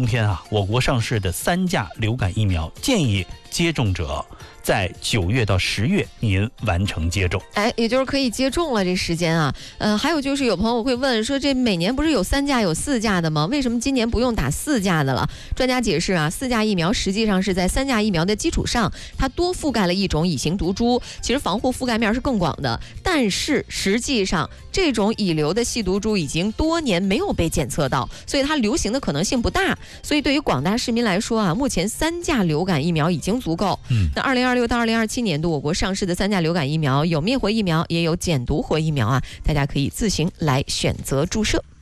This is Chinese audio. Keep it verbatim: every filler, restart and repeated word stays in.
冬天啊，我国上市的三价流感疫苗建议接种者在九月到十月您完成接种， 哎，也就是可以接种了这时间啊。呃，还有就是有朋友会问说，这每年不是有三价有四价的吗？为什么今年不用打四价的了？专家解释啊，四价疫苗实际上是在三价疫苗的基础上，它多覆盖了一种乙型毒株，其实防护覆盖面是更广的。但是实际上，这种乙流的细毒株已经多年没有被检测到，所以它流行的可能性不大。所以对于广大市民来说啊，目前三价流感疫苗已经足够。嗯，那二零二六到二零二七年度我国上市的三价流感疫苗有灭活疫苗，也有减毒活疫苗啊，大家可以自行来选择注射。